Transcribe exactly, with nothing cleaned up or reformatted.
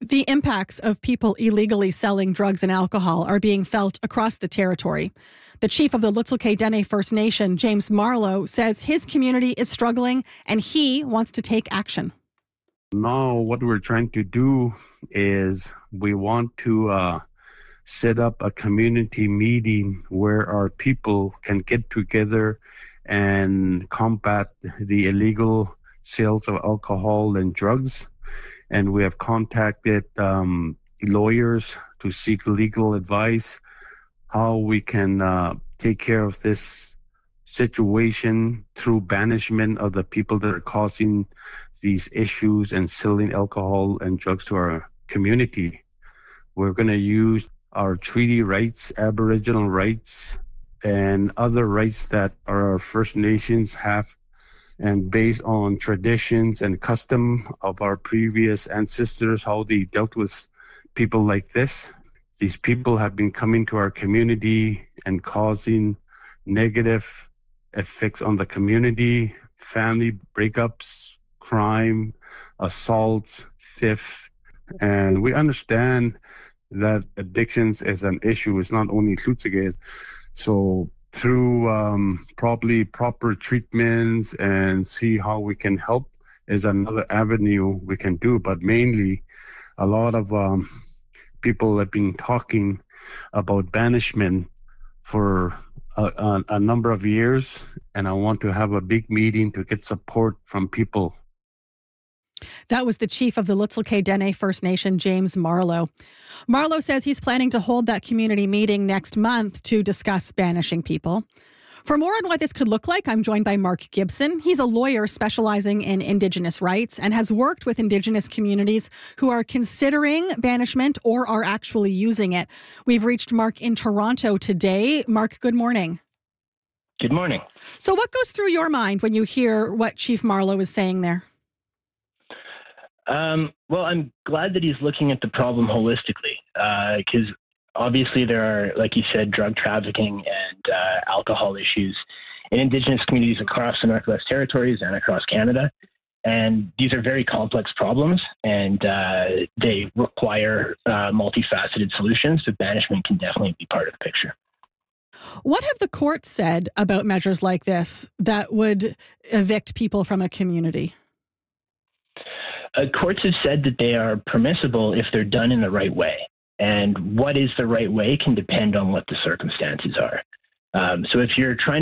The impacts of people illegally selling drugs and alcohol are being felt across the territory. The chief of the Lheidli Dene First Nation, James Marlowe, says his community is struggling and he wants to take action. Now what we're trying to do is we want to uh, set up a community meeting where our people can get together and combat the illegal sales of alcohol and drugs. And we have contacted um, lawyers to seek legal advice how we can uh, take care of this situation through banishment of the people that are causing these issues and selling alcohol and drugs to our community. We're going to use our treaty rights, Aboriginal rights, and other rights that our First Nations have, and based on traditions and custom of our previous ancestors, how they dealt with people like this. These people have been coming to our community and causing negative effects on the community, family breakups, crime, assaults, theft. And we understand that addictions is an issue. It's not only Tsuut'ina. So through um, probably proper treatments and see how we can help is another avenue we can do. But mainly, a lot of um, people have been talking about banishment for a, a, a number of years, and I want to have a big meeting to get support from people. That was the chief of the Lheidli Dene First Nation, James Marlowe. Marlowe says he's planning to hold that community meeting next month to discuss banishing people. For more on what this could look like, I'm joined by Mark Gibson. He's a lawyer specializing in Indigenous rights and has worked with Indigenous communities who are considering banishment or are actually using it. We've reached Mark in Toronto today. Mark, good morning. Good morning. So what goes through your mind when you hear what Chief Marlowe is saying there? Um, well, I'm glad that he's looking at the problem holistically, because uh, obviously there are, like you said, drug trafficking and uh, alcohol issues in Indigenous communities across the Northwest Territories and across Canada. And these are very complex problems, and uh, they require uh, multifaceted solutions, so banishment can definitely be part of the picture. What have the courts said about measures like this that would evict people from a community? Uh, courts have said that they are permissible if they're done in the right way. And what is the right way can depend on what the circumstances are. Um, so if you're trying